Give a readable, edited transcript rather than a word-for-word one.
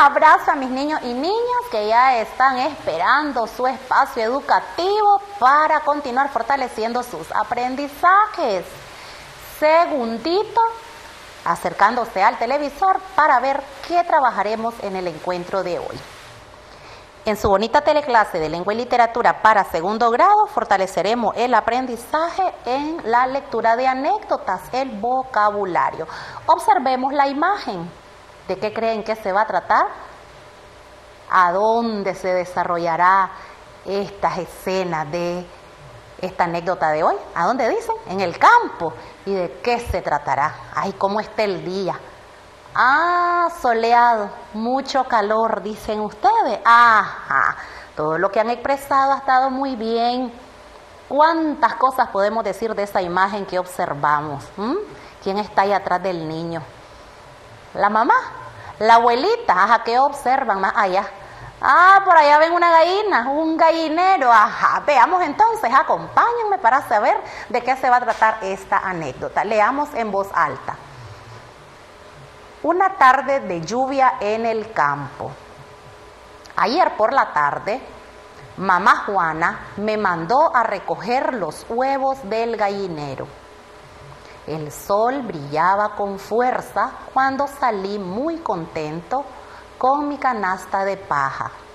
abrazo a mis niños y niñas que ya están esperando su espacio educativo para continuar fortaleciendo sus aprendizajes. Segundito, acercándose al televisor para ver qué trabajaremos en el encuentro de hoy. En su bonita teleclase de lengua y literatura para segundo grado, fortaleceremos el aprendizaje en la lectura de anécdotas, el vocabulario. Observemos la imagen. ¿De qué creen que se va a tratar? ¿A dónde se desarrollará estas escenas de esta anécdota de hoy? ¿A dónde dicen? En el campo. ¿Y de qué se tratará? Ay, ¿cómo está el día? Ah, soleado, mucho calor, dicen ustedes. Ajá, todo lo que han expresado ha estado muy bien. ¿Cuántas cosas podemos decir de esa imagen que observamos? ¿Quién está ahí atrás del niño? ¿La mamá? ¿La abuelita? Ajá, ¿qué observan más allá? Ah, por allá ven una gallina, un gallinero. Ajá, veamos entonces, acompáñenme para saber de qué se va a tratar esta anécdota. Leamos en voz alta. Una tarde de lluvia en el campo. Ayer por la tarde, mamá Juana me mandó a recoger los huevos del gallinero. El sol brillaba con fuerza cuando salí muy contento con mi canasta de paja.